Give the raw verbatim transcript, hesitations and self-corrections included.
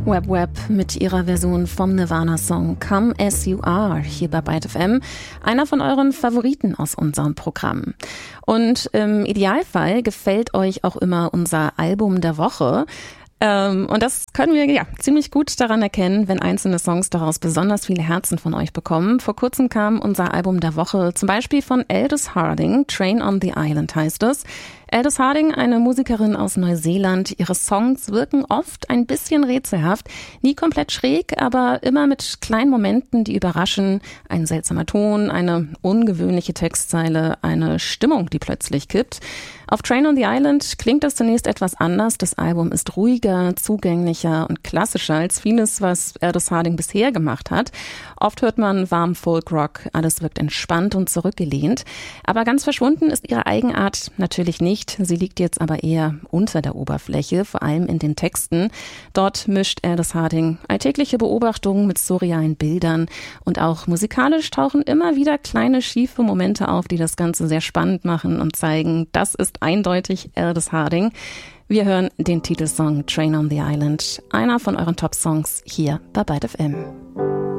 Web Web mit ihrer Version vom Nirvana-Song Come As You Are hier bei Byte F M. Einer von euren Favoriten aus unserem Programm. Und im Idealfall gefällt euch auch immer unser Album der Woche. Ähm, und das können wir ja ziemlich gut daran erkennen, wenn einzelne Songs daraus besonders viele Herzen von euch bekommen. Vor kurzem kam unser Album der Woche zum Beispiel von Aldous Harding, Train on the Island heißt es. Aldous Harding, eine Musikerin aus Neuseeland. Ihre Songs wirken oft ein bisschen rätselhaft, nie komplett schräg, aber immer mit kleinen Momenten, die überraschen. Ein seltsamer Ton, eine ungewöhnliche Textzeile, eine Stimmung, die plötzlich kippt. Auf Train on the Island klingt das zunächst etwas anders. Das Album ist ruhiger, zugänglicher und klassischer als vieles, was Aldous Harding bisher gemacht hat. Oft hört man warm Folk-Rock, alles wirkt entspannt und zurückgelehnt. Aber ganz verschwunden ist ihre Eigenart natürlich nicht. Sie liegt jetzt aber eher unter der Oberfläche, vor allem in den Texten. Dort mischt Aldous Harding alltägliche Beobachtungen mit surrealen Bildern und auch musikalisch tauchen immer wieder kleine schiefe Momente auf, die das Ganze sehr spannend machen und zeigen, das ist eindeutig Aldous Harding. Wir hören den Titelsong Train on the Island, einer von euren Top-Songs hier bei Byte F M.